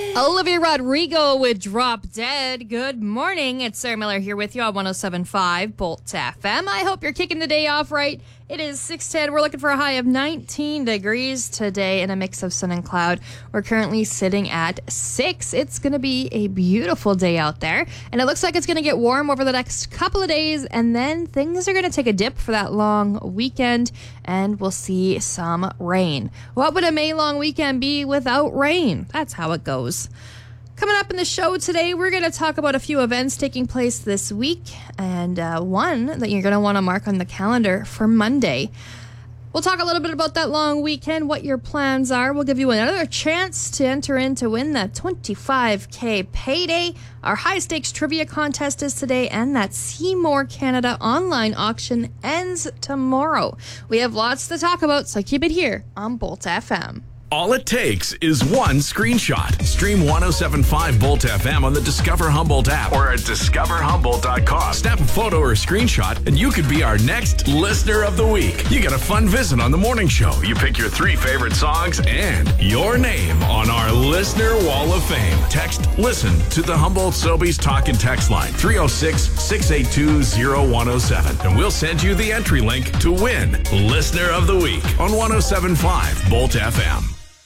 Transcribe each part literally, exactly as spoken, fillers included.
Olivia Rodrigo with Drop Dead. Good morning. It's Sarah Miller here with you on one oh seven point five Bolt F M. I hope you're kicking the day off right. It is six ten. We're looking for a high of nineteen degrees today and a mix of sun and cloud. We're currently sitting at six. It's going to be a beautiful day out there. And it looks like it's going to get warm over the next couple of days. And then things are going to take a dip for that long weekend. And we'll see some rain. What would a May long weekend be without rain? That's how it goes. Coming up in the show today, we're going to talk about a few events taking place this week, and uh, one that you're going to want to mark on the calendar for Monday. We'll talk a little bit about that long weekend, what your plans are. We'll give you another chance to enter in to win that twenty-five K payday. Our high-stakes trivia contest is today, and that Seymour Canada online auction ends tomorrow. We have lots to talk about, so keep it here on Bolt F M. All it takes is one screenshot. Stream one oh seven point five Bolt F M on the Discover Humboldt app or at discover humboldt dot com. Snap a photo or a screenshot and you could be our next Listener of the Week. You get a fun visit on the morning show. You pick your three favorite songs and your name on our Listener Wall of Fame. Text LISTEN to the Humboldt Sobeys Talk and Text line three oh six, six eight two, oh one oh seven and we'll send you the entry link to win Listener of the Week on one oh seven point five Bolt F M.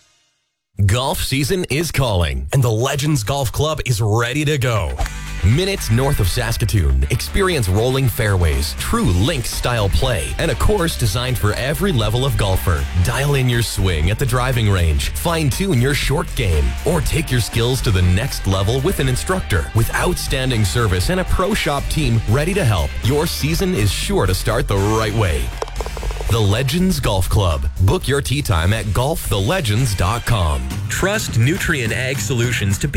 Golf season is calling, and the Legends Golf Club is ready to go. Minutes north of Saskatoon, experience rolling fairways, true links-style play, and a course designed for every level of golfer. Dial in your swing at the driving range, fine-tune your short game, or take your skills to the next level with an instructor. With outstanding service and a pro shop team ready to help, your season is sure to start the right way. The Legends Golf Club. Book your tee time at golf the legends dot com. Trust Nutrien Ag Solutions to be